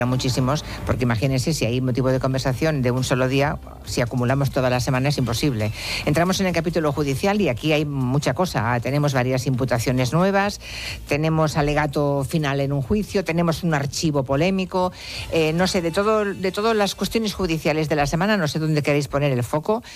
muchísimos, porque imagínense si hay motivo de conversación de un solo día, si acumulamos toda la semana es imposible. Entramos en el capítulo judicial y aquí hay mucha cosa. Tenemos varias imputaciones nuevas, tenemos alegato final en un juicio, tenemos un archivo polémico, no sé, de todas las cuestiones judiciales de la semana, no sé dónde queréis poner el foco.